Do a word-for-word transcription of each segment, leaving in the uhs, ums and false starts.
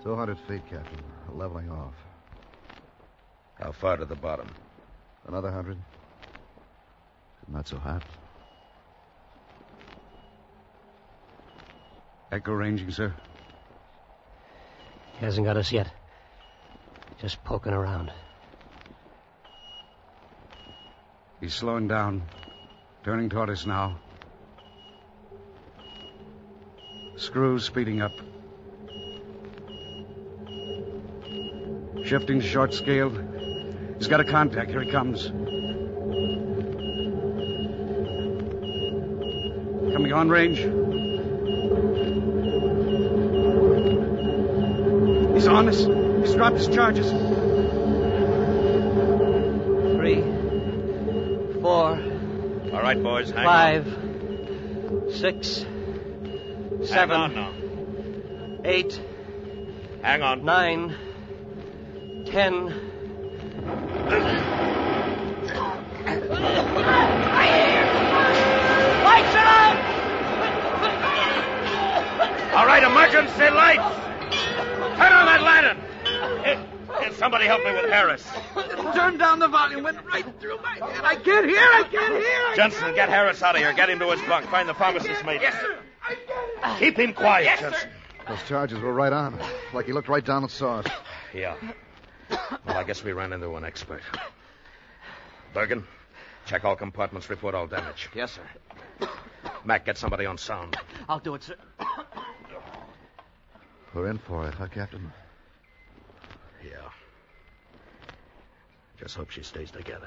Two hundred feet, Captain. Leveling off. How far to the bottom? Another hundred. Not so hot. Echo ranging, sir. He hasn't got us yet. Just poking around. He's slowing down. Turning toward us now. Screws speeding up. Shifting to short scale. He's got a contact. Here he comes. Coming on range. He's on us. He's dropped his charges. Three. Four. All right, boys. Hang Five. On. Six. Hang Seven. on now. Eight. Hang on. Nine. Ten. Lights are out! All right, emergency lights! Turn on that lantern! Hey, hey, somebody help me with Harris. Turn down the volume. Went right through my head. I can't hear. I can't hear. I Jensen, can't get Harris out of here. Get him to his bunk. Find the pharmacist's mate. Yes, sir. I can't. Keep him quiet, Yes, Jensen. sir. Those charges were right on. Like he looked right down and saw us. Yeah. Well, I guess we ran into an expert. Bergen, check all compartments, report all damage. Yes, sir. Mac, get somebody on sound. I'll do it, sir. We're in for it, huh, Captain? Yeah. Just hope she stays together.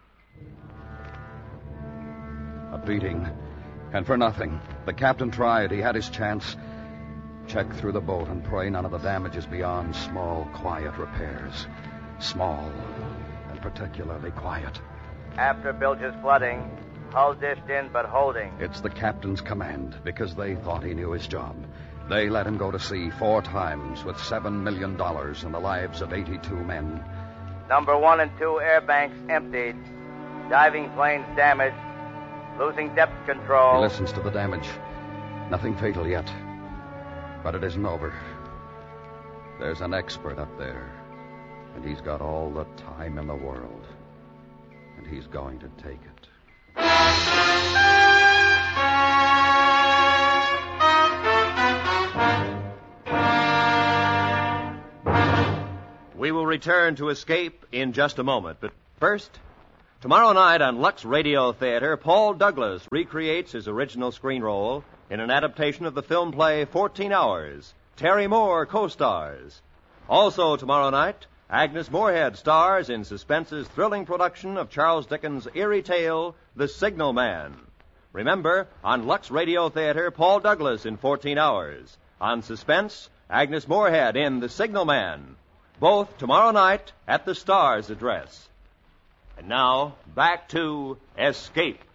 A beating. And for nothing. The captain tried. He had his chance. Check through the boat and pray none of the damage is beyond small, quiet repairs. Small and particularly quiet. After Bilge's flooding, hull dished in but holding. It's the captain's command because they thought he knew his job. They let him go to sea four times with seven million dollars and the lives of eighty-two men. Number one and two air banks emptied. Diving planes damaged. Losing depth control. He listens to the damage. Nothing fatal yet. But it isn't over. There's an expert up there. And he's got all the time in the world. And he's going to take it. We will return to Escape in just a moment. But first, tomorrow night on Lux Radio Theater, Paul Douglas recreates his original screen role in an adaptation of the film play fourteen hours. Terry Moore co-stars. Also tomorrow night, Agnes Moorehead stars in Suspense's thrilling production of Charles Dickens' eerie tale, The Signal Man. Remember, on Lux Radio Theater, Paul Douglas in fourteen hours. On Suspense, Agnes Moorehead in The Signal Man. Both tomorrow night at the Star's address. And now, back to Escape.